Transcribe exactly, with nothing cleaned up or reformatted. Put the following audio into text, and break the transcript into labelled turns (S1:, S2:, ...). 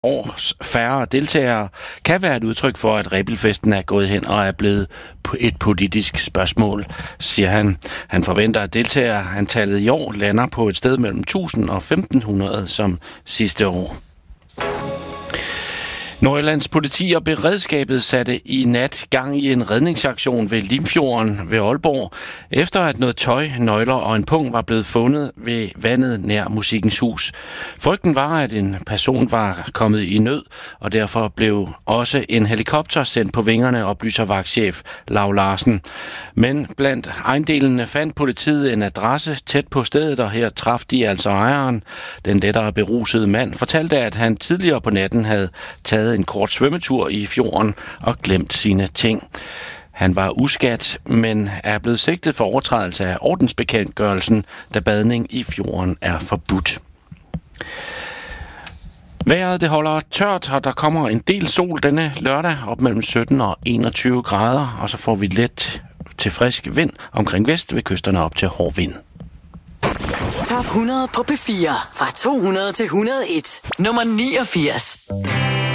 S1: års færre deltagere kan være et udtryk for, at Rebildfesten er gået hen og er blevet et politisk spørgsmål, siger han. Han forventer, at deltagerantallet i år lander på et sted mellem tusind og femten hundrede som sidste år. Nordjyllands politi og beredskabet satte i nat gang i en redningsaktion ved Limfjorden ved Aalborg, efter at noget tøj, nøgler og en pung var blevet fundet ved vandet nær Musikkens Hus. Frygten var, at en person var kommet i nød, og derfor blev også en helikopter sendt på vingerne, oplyser vagtchef Lau Larsen. Men blandt ejendelene fandt politiet en adresse tæt på stedet, og her traf de altså ejeren. Den lettere berusede mand fortalte, at han tidligere på natten havde taget en kort svømmetur i fjorden og glemt sine ting. Han var uskat, men er blevet sigtet for overtrædelse af ordensbekendtgørelsen, da badning i fjorden er forbudt. Vejret det holder tørt, og der kommer en del sol denne lørdag op mellem sytten og enogtyve grader, og så får vi let til frisk vind omkring vest ved kysterne op til hård vind.
S2: Top hundrede på P fire fra to hundrede til et hundrede og en. Nummer niogfirs.